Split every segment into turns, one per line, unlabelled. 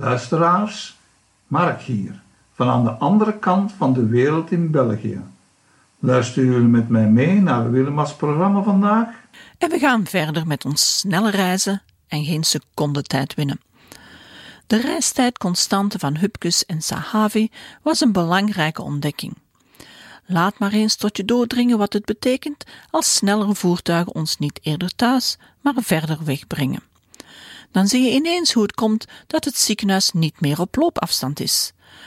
Luisteraars, Mark hier, van aan de andere kant van de wereld in België. Luisteren jullie met mij mee naar Willemas programma vandaag?
En we gaan verder met ons snelle reizen en geen seconde tijd winnen. De reistijdconstante van Hupkes en Sahavi was een belangrijke ontdekking. Laat maar eens tot je doordringen wat het betekent als snellere voertuigen ons niet eerder thuis, maar verder wegbrengen. Dan zie je ineens hoe het komt dat het ziekenhuis niet meer op loopafstand is.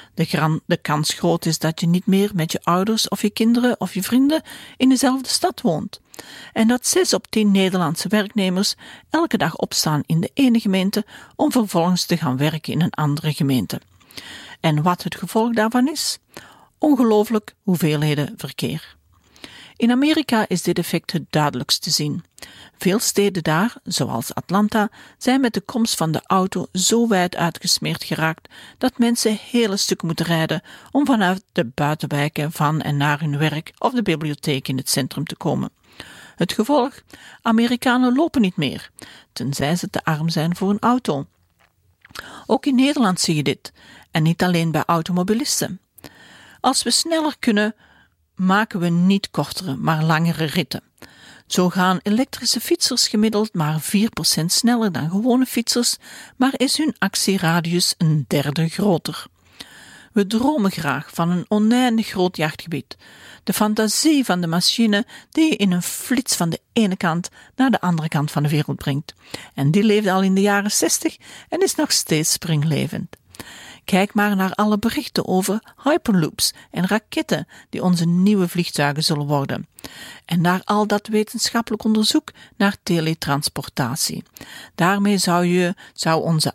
De kans groot is dat je niet meer met je ouders of je kinderen of je vrienden in dezelfde stad woont. En dat 6 op 10 Nederlandse werknemers elke dag opstaan in de ene gemeente om vervolgens te gaan werken in een andere gemeente. En wat het gevolg daarvan is? Ongelooflijk hoeveelheden verkeer. In Amerika is dit effect het duidelijkst te zien. Veel steden daar, zoals Atlanta, zijn met de komst van de auto zo wijd uitgesmeerd geraakt dat mensen hele stukken moeten rijden om vanuit de buitenwijken van en naar hun werk of de bibliotheek in het centrum te komen. Het gevolg? Amerikanen lopen niet meer, tenzij ze te arm zijn voor een auto. Ook in Nederland zie je dit, en niet alleen bij automobilisten. Als we sneller kunnen, maken we niet kortere, maar langere ritten. Zo gaan elektrische fietsers gemiddeld maar 4% sneller dan gewone fietsers, maar is hun actieradius een derde groter. We dromen graag van een oneindig groot jachtgebied, de fantasie van de machine die je in een flits van de ene kant naar de andere kant van de wereld brengt. En die leefde al in de jaren 60 en is nog steeds springlevend. Kijk maar naar alle berichten over hyperloops en raketten die onze nieuwe vliegtuigen zullen worden. En naar al dat wetenschappelijk onderzoek naar teletransportatie. Daarmee zou onze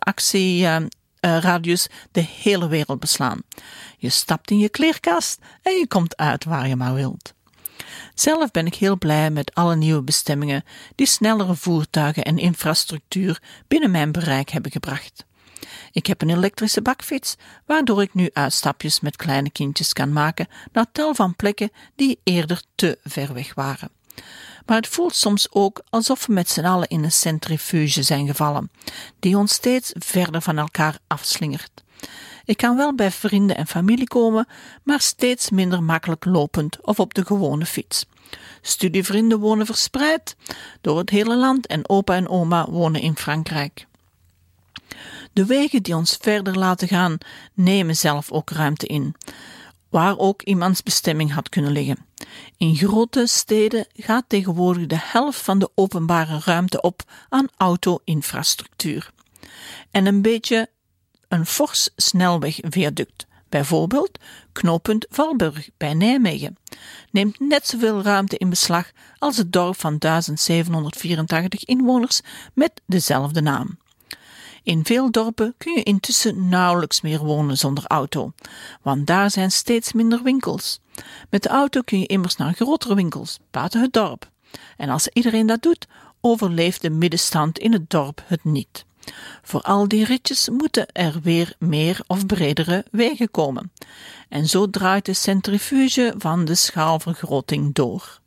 actieradius de hele wereld beslaan. Je stapt in je kleerkast en je komt uit waar je maar wilt. Zelf ben ik heel blij met alle nieuwe bestemmingen die snellere voertuigen en infrastructuur binnen mijn bereik hebben gebracht. Ik heb een elektrische bakfiets, waardoor ik nu uitstapjes met kleine kindjes kan maken naar tal van plekken die eerder te ver weg waren. Maar het voelt soms ook alsof we met z'n allen in een centrifuge zijn gevallen, die ons steeds verder van elkaar afslingert. Ik kan wel bij vrienden en familie komen, maar steeds minder makkelijk lopend of op de gewone fiets. Studievrienden wonen verspreid door het hele land en opa en oma wonen in Frankrijk. De wegen die ons verder laten gaan, nemen zelf ook ruimte in, waar ook iemands bestemming had kunnen liggen. In grote steden gaat tegenwoordig de helft van de openbare ruimte op aan auto-infrastructuur. En een fors snelwegviaduct, bijvoorbeeld knooppunt Valburg bij Nijmegen, neemt net zoveel ruimte in beslag als het dorp van 1784 inwoners met dezelfde naam. In veel dorpen kun je intussen nauwelijks meer wonen zonder auto, want daar zijn steeds minder winkels. Met de auto kun je immers naar grotere winkels, buiten het dorp. En als iedereen dat doet, overleeft de middenstand in het dorp het niet. Voor al die ritjes moeten er weer meer of bredere wegen komen. En zo draait de centrifuge van de schaalvergroting door.